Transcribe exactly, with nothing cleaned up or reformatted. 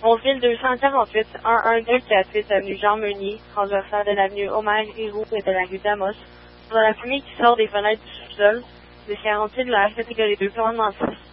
onze mille deux cent quarante-huit, un un deux quatre huit avenue Jean Meunier, transversale de l'avenue Omer Héroux et de la rue d'Amos, dans la fumée qui sort des fenêtres du sous-sol, de quarante-six de la catégorie deux, commandement six.